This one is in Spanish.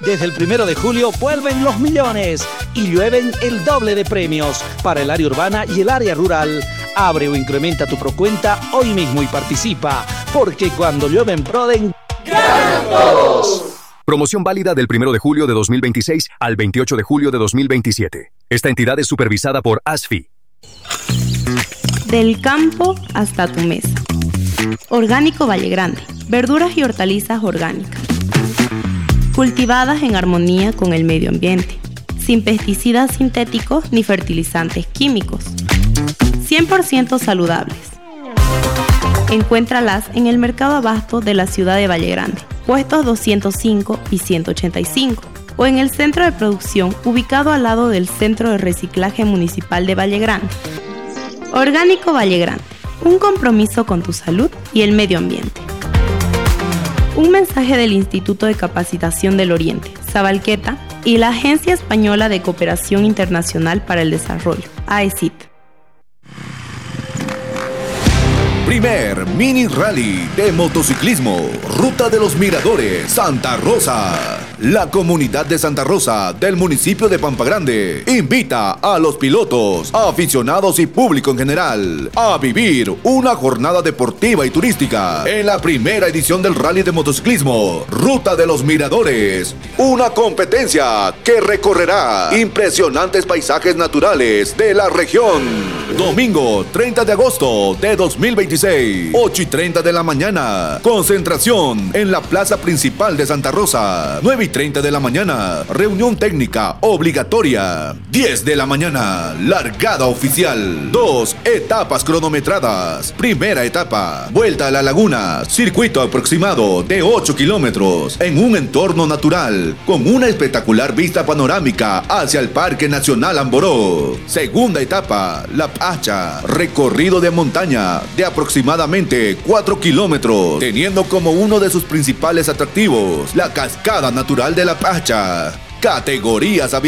Desde el 1 de julio vuelven los millones y llueven el doble de premios para el área urbana y el área rural. Abre o incrementa tu procuenta hoy mismo y participa, porque cuando llueve en Proden, ¡ganan todos! Promoción válida del 1 de julio de 2026 al 28 de julio de 2027. Esta entidad es supervisada por ASFI. Del campo hasta tu mesa. Orgánico Valle Grande. Verduras y hortalizas orgánicas. Cultivadas en armonía con el medio ambiente. Sin pesticidas sintéticos ni fertilizantes químicos. 100% saludables. Encuéntralas en el Mercado Abasto de la ciudad de Valle Grande, puestos 205 y 185, o en el centro de producción ubicado al lado del Centro de Reciclaje Municipal de Valle Grande. Orgánico Valle Grande, un compromiso con tu salud y el medio ambiente. Un mensaje del Instituto de Capacitación del Oriente, Sabalqueta, y la Agencia Española de Cooperación Internacional para el Desarrollo, AECID. Primer mini rally de motociclismo, Ruta de los Miradores, Santa Rosa. La comunidad de Santa Rosa del municipio de Pampa Grande invita a los pilotos, aficionados y público en general a vivir una jornada deportiva y turística en la primera edición del rally de motociclismo, Ruta de los Miradores. Una competencia que recorrerá impresionantes paisajes naturales de la región. Domingo 30 de agosto de 2026, 8:30 de la mañana. Concentración en la plaza principal de Santa Rosa. 9:30 de la mañana, reunión técnica obligatoria. 10 de la mañana, largada oficial. 2 etapas cronometradas. Primera etapa, vuelta a la laguna, circuito aproximado de 8 kilómetros en un entorno natural con una espectacular vista panorámica hacia el Parque Nacional Amboró. Segunda etapa, La Pacha, recorrido de montaña de aproximadamente 4 kilómetros, teniendo como uno de sus principales atractivos la cascada natural de La Pacha. Categorías